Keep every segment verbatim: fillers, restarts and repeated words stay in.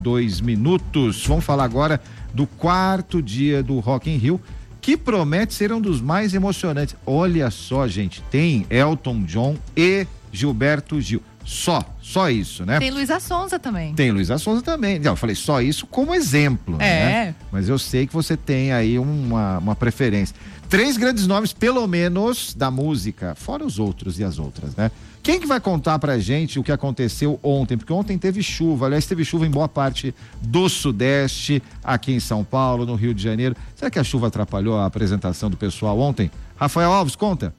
Dois minutos. Vamos falar agora do quarto dia do Rock in Rio, que promete ser um dos mais emocionantes. Olha só, gente, tem Elton John e Gilberto Gil. Só, só isso, né? Tem Luísa Sonza também. Tem Luísa Sonza também. Não, eu falei só isso como exemplo, é. né? Mas eu sei que você tem aí uma, uma preferência. Três grandes nomes, pelo menos, da música, fora os outros e as outras, né? Quem que vai contar pra gente o que aconteceu ontem? Porque ontem teve chuva, aliás, teve chuva em boa parte do Sudeste, aqui em São Paulo, no Rio de Janeiro. Será que a chuva atrapalhou a apresentação do pessoal ontem? Rafael Alves, conta.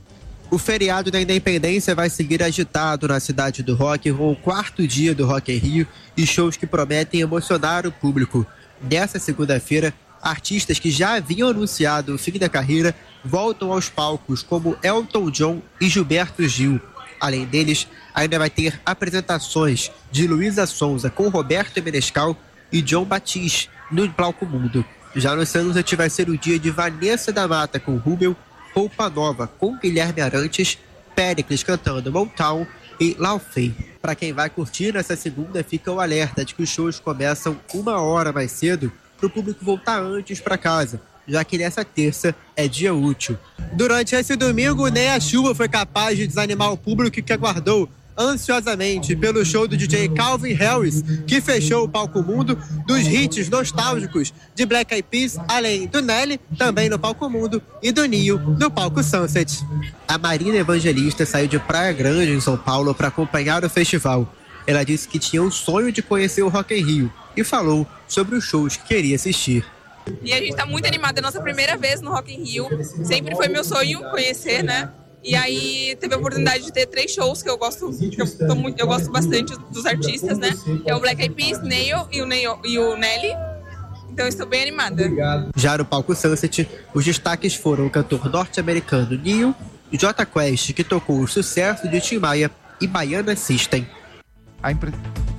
O feriado da Independência vai seguir agitado na cidade do rock, com o quarto dia do Rock in Rio e shows que prometem emocionar o público. Nessa segunda-feira, artistas que já haviam anunciado o fim da carreira voltam aos palcos, como Elton John e Gilberto Gil. Além deles, ainda vai ter apresentações de Luísa Sonza com Roberto Menescal e John Batiste no Palco Mundo. Já no Sunset vai ser o dia de Vanessa da Mata com Rubel, Roupa Nova com Guilherme Arantes, Péricles cantando Motown e Laufey. Para quem vai curtir nessa segunda, fica o alerta de que os shows começam uma hora mais cedo para o público voltar antes para casa, já que nessa terça é dia útil. Durante esse domingo, nem a chuva foi capaz de desanimar o público que aguardou ansiosamente pelo show do D J Calvin Harris, que fechou o Palco Mundo dos hits nostálgicos de Black Eyed Peas, além do Nelly, também no Palco Mundo, e do Nio, no Palco Sunset. A Marina Evangelista saiu de Praia Grande, em São Paulo, para acompanhar o festival. Ela disse que tinha o sonho de conhecer o Rock in Rio e falou sobre os shows que queria assistir. E a gente está muito animada, é a nossa primeira vez no Rock in Rio. Sempre foi meu sonho conhecer, né? E aí teve a oportunidade de ter três shows que eu gosto, que eu, tô muito, eu gosto bastante dos artistas, né? É o Black Eyed Peas, Neil e o, Neil, e o Nelly. Então eu estou bem animada. Já no palco Sunset, os destaques foram o cantor norte-americano Neil, Jota Quest, que tocou o sucesso de Tim Maia, e Baiana System. A impre...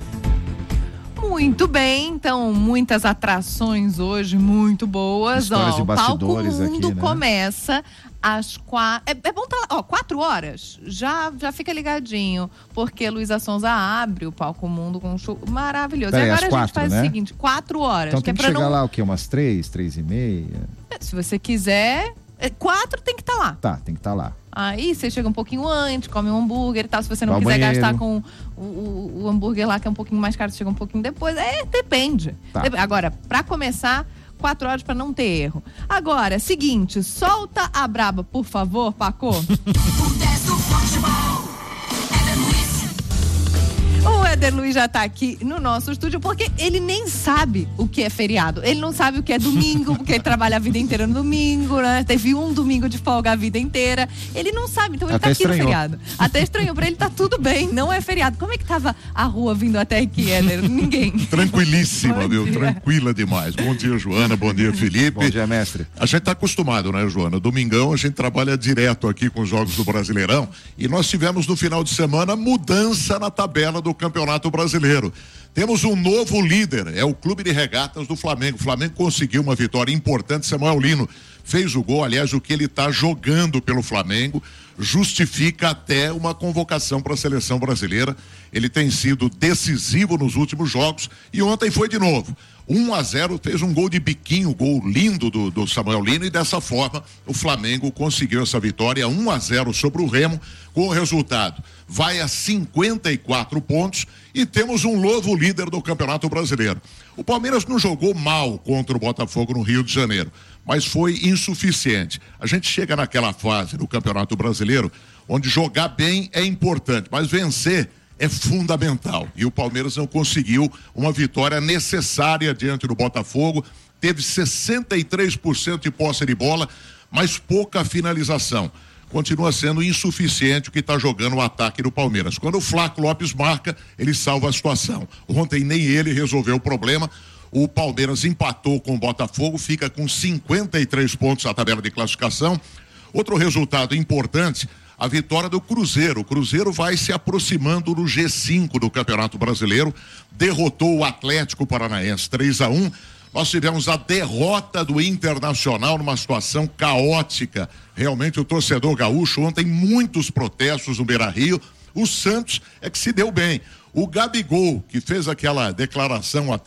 Muito bem, então muitas atrações hoje, muito boas. Histórias ó, de o Palco bastidores Mundo aqui, né? começa às quatro. É, é bom estar tá, ó, quatro horas. Já, já fica ligadinho, porque Luísa Sonza abre o Palco Mundo com um show maravilhoso. Pera e aí, agora a quatro, gente faz né? o seguinte: quatro horas. Então que tem é que pra chegar não... lá o quê? Umas três, três e meia? Se você quiser, quatro tem que estar tá lá. Tá, tem que estar tá lá. Aí você chega um pouquinho antes, come um hambúrguer e tal. Se você não Vai quiser banheiro. gastar com o, o, o hambúrguer lá, que é um pouquinho mais caro, você chega um pouquinho depois. É, depende. Tá. Agora, pra começar, quatro horas pra não ter erro. Agora, seguinte, solta a braba, por favor, Paco. O Éder Luiz já tá aqui no nosso estúdio porque ele nem sabe o que é feriado. Ele não sabe o que é domingo, porque ele trabalha a vida inteira no domingo, né? Teve um domingo de folga a vida inteira. Ele não sabe, então ele Até tá aqui estranhou. no feriado. Até estranhou, pra ele tá tudo bem, não é feriado. Como é que tava a rua vindo até aqui, Éder? Ninguém. Tranquilíssima, Bom viu? dia. Tranquila demais. Bom dia, Joana. Bom dia, Felipe. Bom dia, mestre. A gente tá acostumado, né, Joana? Domingão a gente trabalha direto aqui com os jogos do Brasileirão e nós tivemos no final de semana mudança na tabela do Campeonato Brasileiro. Temos um novo líder, é o Clube de Regatas do Flamengo. O Flamengo conseguiu uma vitória importante. Samuel Lino fez o gol. Aliás, o que ele está jogando pelo Flamengo justifica até uma convocação para a seleção brasileira. Ele tem sido decisivo nos últimos jogos e ontem foi de novo. um a zero, fez um gol de biquinho, gol lindo do, do Samuel Lino, e dessa forma o Flamengo conseguiu essa vitória um a zero sobre o Remo. Com o resultado, vai a cinquenta e quatro pontos e temos um novo líder do Campeonato Brasileiro. O Palmeiras não jogou mal contra o Botafogo no Rio de Janeiro, mas foi insuficiente. A gente chega naquela fase do Campeonato Brasileiro onde jogar bem é importante, mas vencer é fundamental. E o Palmeiras não conseguiu uma vitória necessária diante do Botafogo. Teve sessenta e três por cento de posse de bola, mas pouca finalização. Continua sendo insuficiente o que está jogando o ataque do Palmeiras. Quando o Flaco Lopes marca, ele salva a situação. Ontem nem ele resolveu o problema. O Palmeiras empatou com o Botafogo, fica com cinquenta e três pontos na tabela de classificação. Outro resultado importante, a vitória do Cruzeiro. O Cruzeiro vai se aproximando do G cinco do Campeonato Brasileiro, derrotou o Atlético Paranaense três a um. Nós tivemos a derrota do Internacional numa situação caótica. Realmente o torcedor gaúcho, ontem muitos protestos no Beira-Rio. O Santos é que se deu bem. O Gabigol, que fez aquela declaração até